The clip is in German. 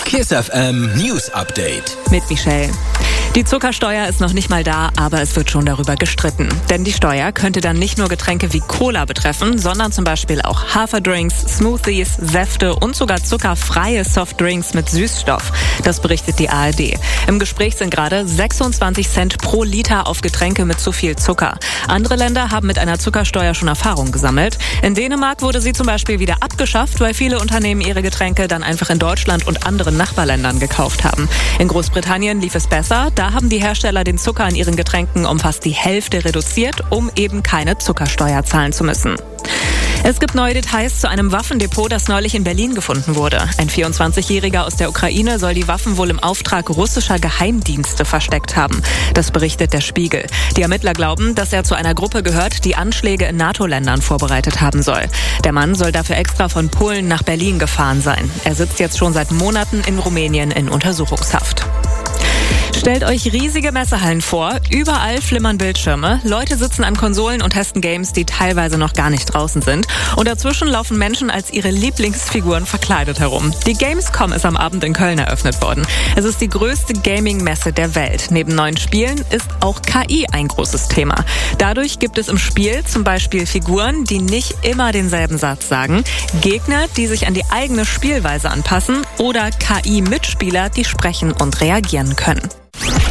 Kiss FM News Update. Mit Michelle. Die Zuckersteuer ist noch nicht mal da, aber es wird schon darüber gestritten. Denn die Steuer könnte dann nicht nur Getränke wie Cola betreffen, sondern zum Beispiel auch Haferdrinks, Smoothies, Säfte und sogar zuckerfreie Softdrinks mit Süßstoff. Das berichtet die ARD. Im Gespräch sind gerade 26 Cent pro Liter auf Getränke mit zu viel Zucker. Andere Länder haben mit einer Zuckersteuer schon Erfahrung gesammelt. In Dänemark wurde sie zum Beispiel wieder abgeschafft, weil viele Unternehmen ihre Getränke dann einfach in Deutschland und anderen Nachbarländern gekauft haben. In Großbritannien lief es besser. Da haben die Hersteller den Zucker in ihren Getränken um fast die Hälfte reduziert, um eben keine Zuckersteuer zahlen zu müssen. Es gibt neue Details zu einem Waffendepot, das neulich in Berlin gefunden wurde. Ein 24-Jähriger aus der Ukraine soll die Waffen wohl im Auftrag russischer Geheimdienste versteckt haben. Das berichtet der Spiegel. Die Ermittler glauben, dass er zu einer Gruppe gehört, die Anschläge in NATO-Ländern vorbereitet haben soll. Der Mann soll dafür extra von Polen nach Berlin gefahren sein. Er sitzt jetzt schon seit Monaten in Rumänien in Untersuchungshaft. Stellt euch riesige Messehallen vor, überall flimmern Bildschirme, Leute sitzen an Konsolen und testen Games, die teilweise noch gar nicht draußen sind. Und dazwischen laufen Menschen als ihre Lieblingsfiguren verkleidet herum. Die Gamescom ist am Abend in Köln eröffnet worden. Es ist die größte Gaming-Messe der Welt. Neben neuen Spielen ist auch KI ein großes Thema. Dadurch gibt es im Spiel zum Beispiel Figuren, die nicht immer denselben Satz sagen, Gegner, die sich an die eigene Spielweise anpassen oder KI-Mitspieler, die sprechen und reagieren können.